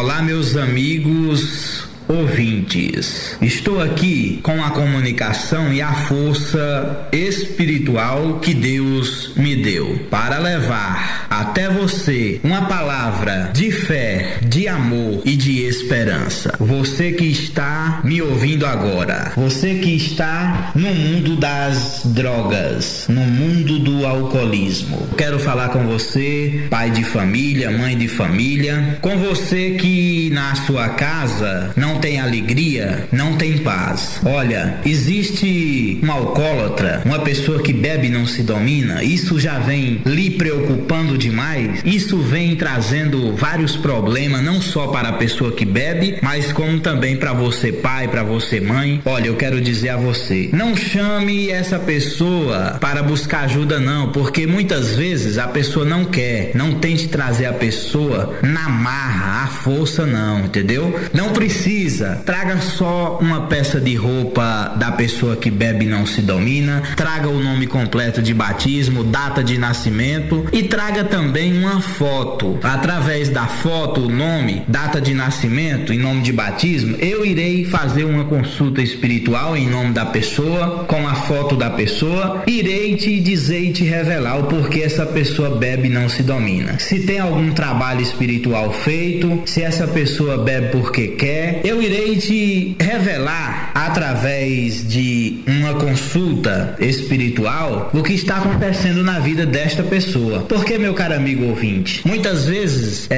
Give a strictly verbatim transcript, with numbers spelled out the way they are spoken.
Olá, meus amigos ouvintes. Estou aqui com a comunicação e a força espiritual que Deus me deu para levar até você uma palavra de fé, de amor e de esperança. Você que está me ouvindo agora, você que está no mundo das drogas, no mundo do alcoolismo, quero falar com você, pai de família, mãe de família, com você que na sua casa não tem alegria, não tem paz. Olha, existe um alcoólatra, uma pessoa que bebe e não se domina. Isso já vem lhe preocupando demais. Isso vem trazendo vários problemas, não só para a pessoa que bebe, mas como também para você pai, para você mãe. Olha, eu quero dizer a você, não chame essa pessoa para buscar ajuda não, porque muitas vezes a pessoa não quer. Não tente trazer a pessoa na marra, à força não, entendeu? Não precisa. Traga só uma peça de roupa da pessoa que bebe e não se domina, traga o nome completo de batismo, data de nascimento e traga também uma foto. Através da foto, o nome, data de nascimento e nome de batismo, eu irei fazer uma consulta espiritual em nome da pessoa, com a foto da pessoa, irei te dizer e te revelar o porquê essa pessoa bebe e não se domina. Se tem algum trabalho espiritual feito, se essa pessoa bebe porque quer, eu irei te revelar através de uma consulta espiritual o que está acontecendo na vida desta pessoa. Porque, meu caro amigo ouvinte, muitas vezes é